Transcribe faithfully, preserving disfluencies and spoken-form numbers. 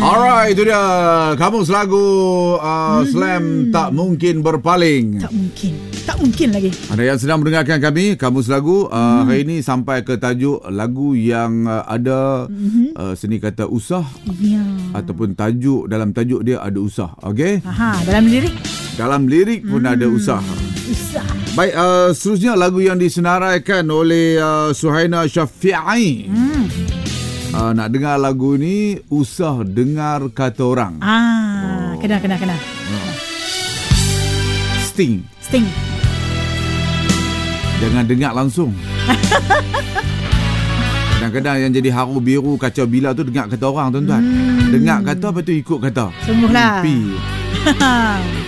Alright, itu dia. Kamus lagu uh, hmm. Slam Tak Mungkin Berpaling. Tak mungkin. Tak mungkin lagi. Ada yang sedang mendengarkan kami, Kamus Lagu. Uh, hmm. Hari ini sampai ke tajuk lagu yang uh, ada hmm. uh, seni kata usah. Ya. Ataupun tajuk, dalam tajuk dia ada usah. Okey? Aha, dalam lirik? Dalam lirik pun hmm. ada usah. Usah. Baik, uh, seterusnya lagu yang disenaraikan oleh uh, Suhaina Syafi'i. Hmm. Uh, nak dengar lagu ni, usah dengar kata orang. Ah, oh. kena, kena, kena. Oh. Sting. Sting. Jangan dengar langsung. Kadang-kadang yang jadi haru biru kacau bila tu dengar kata orang, tuan-tuan. Hmm. Dengar kata, lepas tu ikut kata. Sungguhlah. Mimpi.